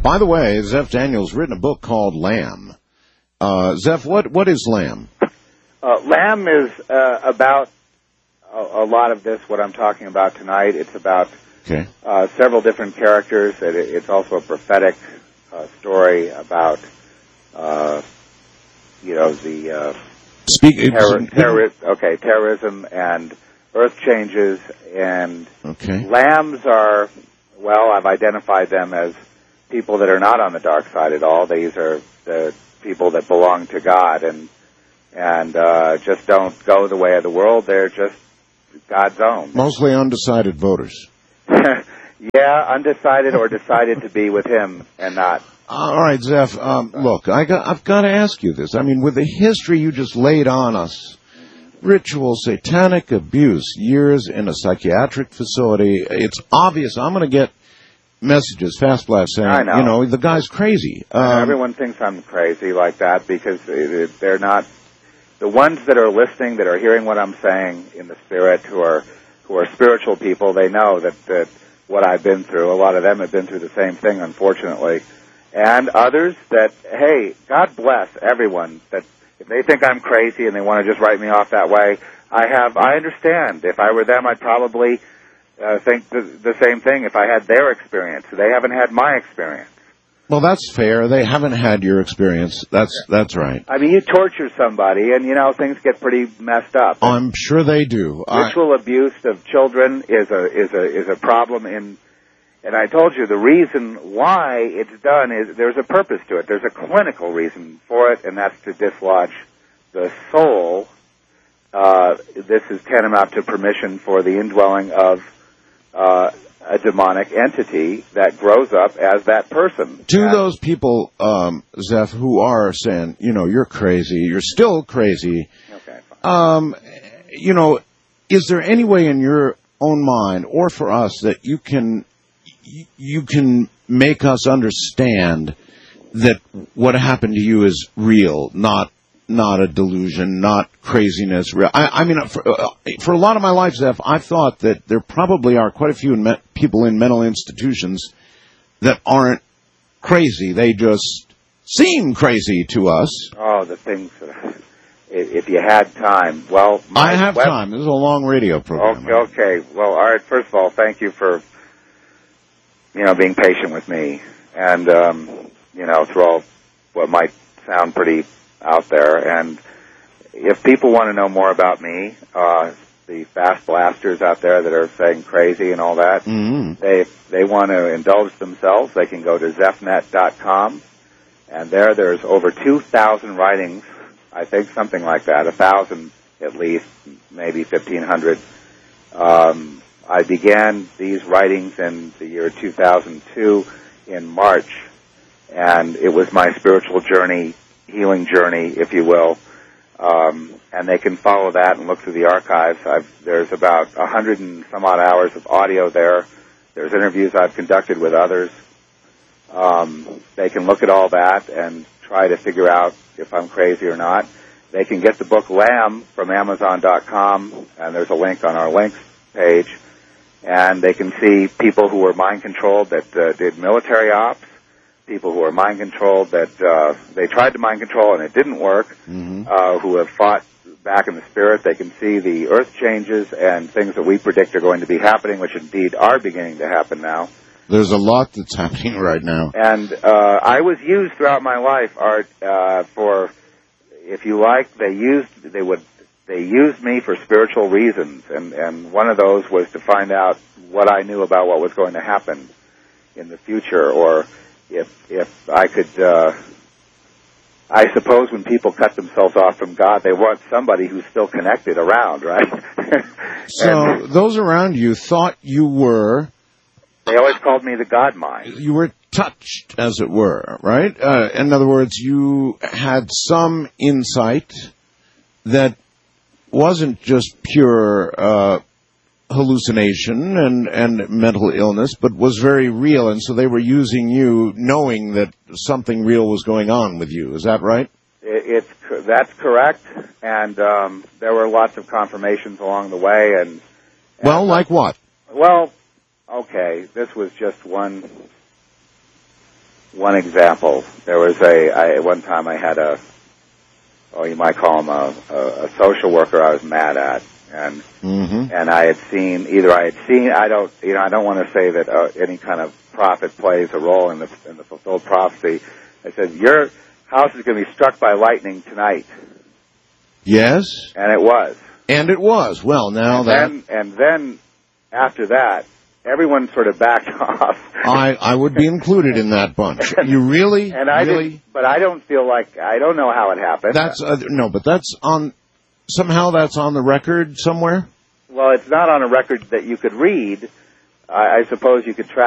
By the way, Zeph Daniels written a book called Lamb. Zeph, what is Lamb? Lamb is about a lot of this, what I'm talking about tonight. It's about several different characters. It's also a prophetic story about, the terrorism and earth changes. And lambs are, well, I've identified them as people that are not on the dark side at all. These are the people that belong to God and just don't go the way of the world. They're just God's own. Mostly undecided voters. Yeah, undecided or decided to be with Him and not. All right, Zeph, look, I've got to ask you this. I mean, with the history you just laid on us, ritual satanic abuse, years in a psychiatric facility, it's obvious. I'm going to get messages, Fast Blast, saying, the guy's crazy. Everyone thinks I'm crazy like that because they're not. The ones that are listening, that are hearing what I'm saying in the spirit, who are spiritual people, they know that what I've been through. A lot of them have been through the same thing, unfortunately. And others that, hey, God bless everyone, that if they think I'm crazy and they want to just write me off that way, I understand. If I were them, I'd probably think the same thing if I had their experience. They haven't had my experience. Well, that's fair. They haven't had your experience. That's right. I mean, you torture somebody, and things get pretty messed up. I'm sure they do. Ritual abuse of children is a problem and I told you the reason why it's done is there's a purpose to it. There's a clinical reason for it, and that's to dislodge the soul. This is tantamount to permission for the indwelling of a demonic entity that grows up as that person. To those people, Zeph, who are saying, you're crazy, you're still crazy. Okay. Is there any way in your own mind, or for us, that you can make us understand that what happened to you is real, not a delusion, not craziness. I mean, for a lot of my life, Zeph, I've thought that there probably are quite a few people in mental institutions that aren't crazy. They just seem crazy to us. Oh, the things. If you had time, well, I have time. This is a long radio program. Okay. Well, all right. First of all, thank you for being patient with me, and through all what might sound pretty out there. And if people want to know more about me, the fast blasters out there that are saying crazy and all that, they want to indulge themselves, they can go to zephnet.com, and there's over 2,000 writings, I think something like that, 1,000 at least, maybe 1,500. I began these writings in the year 2002 in March, and it was my spiritual journey, healing journey, if you will, and they can follow that and look through the archives. There's about 100 and some odd hours of audio there. There's interviews I've conducted with others. They can look at all that and try to figure out if I'm crazy or not. They can get the book Lamb from Amazon.com, and there's a link on our links page, and they can see people who were mind-controlled that did military ops, people who are mind-controlled that they tried to mind-control and it didn't work, who have fought back in the spirit. They can see the earth changes and things that we predict are going to be happening, which indeed are beginning to happen now. There's a lot that's happening right now. And I was used throughout my life, Art, for, if you like, they used me for spiritual reasons, and one of those was to find out what I knew about what was going to happen in the future, or if I could, I suppose when people cut themselves off from God, they want somebody who's still connected around, right? So those around you thought you were... They always called me the God mind. You were touched, as it were, right? In other words, you had some insight that wasn't just pure hallucination and mental illness, but was very real, and so they were using you knowing that something real was going on with you. Is that right? That's correct, and there were lots of confirmations along the way. And well, like what? Well, okay, this was just one. one example. There was one time I had you might call him a social worker I was mad at, and I had seen, I don't want to say that any kind of prophet plays a role in the fulfilled prophecy. I said, your house is going to be struck by lightning tonight. Yes. And it was. And it was. Well, now and then after that, everyone sort of backed off. I would be included in that bunch. You really? And I really? But I don't feel like, I don't know how it happened. But that's somehow that's on the record somewhere? Well, it's not on a record that you could read. I suppose you could track